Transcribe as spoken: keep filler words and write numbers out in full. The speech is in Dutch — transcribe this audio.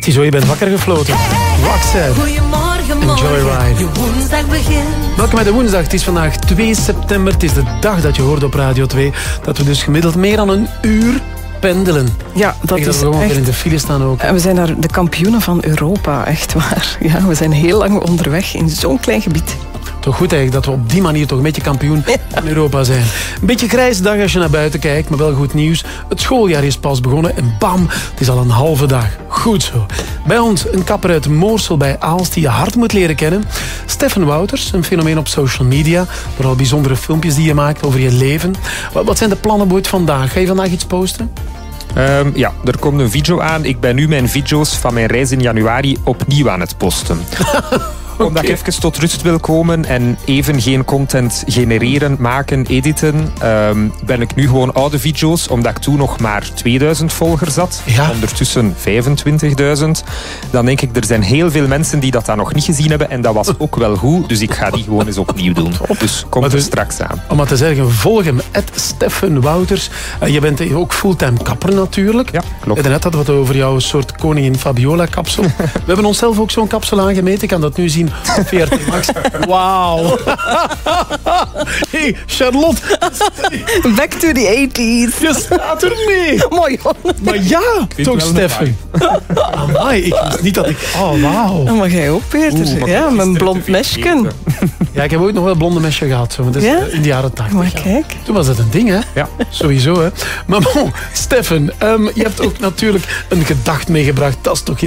Ziezo, je bent wakker gefloten. Roxette. Goedemorgen, Joyride. je woensdag begint. Welkom bij de woensdag. Het is vandaag twee september. Het is de dag dat je hoort op Radio twee. Dat we dus gemiddeld meer dan een uur pendelen. Ja, dat Ik is dat we gewoon echt... weer in de file staan ook. We zijn daar de kampioenen van Europa, echt waar. Ja, we zijn heel lang onderweg in zo'n klein gebied. Toch goed eigenlijk dat we op die manier toch een beetje kampioen in Europa zijn. Een beetje grijze dag als je naar buiten kijkt, maar wel goed nieuws. Het schooljaar is pas begonnen en bam, het is al een halve dag. Goed zo. Bij ons een kapper uit Moorsel bij Aalst die je hard moet leren kennen. Stefan Wouters, een fenomeen op social media. Vooral bijzondere filmpjes die je maakt over je leven. Wat, wat zijn de plannen voor vandaag? Ga je vandaag iets posten? Um, ja, er komt een video aan. Ik ben nu mijn video's van mijn reis in januari opnieuw aan het posten. Okay. Omdat ik even tot rust wil komen en even geen content genereren, maken, editen, um, ben ik nu gewoon oude video's, omdat ik toen nog maar tweeduizend volgers had. Ja. Ondertussen vijfentwintigduizend. Dan denk ik, er zijn heel veel mensen die dat dan nog niet gezien hebben en dat was ook wel goed. Dus ik ga die gewoon eens opnieuw doen. Dus komt er dus, straks aan. Om maar te zeggen, volg hem, at Stefan Wouters. Uh, je bent ook fulltime kapper natuurlijk. Ja, klopt. Daarnet hadden we het over jouw soort koningin Fabiola kapsel. We hebben onszelf ook zo'n kapsel aangemeten. Ik kan dat nu zien. V R T Max. Wauw. Hey, Charlotte. Back to the eighties. Je staat er mee. Mooi, hoor. Maar ja, toch Stefan. Amai, ik wist niet dat ik... Oh, wauw. Oh, maar jij ook, Peter. Oeh, maar ja, dat is met een er blond te mesje. vergeten. Ja, ik heb ooit nog wel blonde mesje gehad. Zo. Dat is Ja? in de jaren tachtig. Maar Ja. kijk. Toen was dat een ding, hè? Ja. Sowieso, hè? Maar bon, Stefan, um, je hebt ook natuurlijk een gedacht meegebracht. Dat is toch heel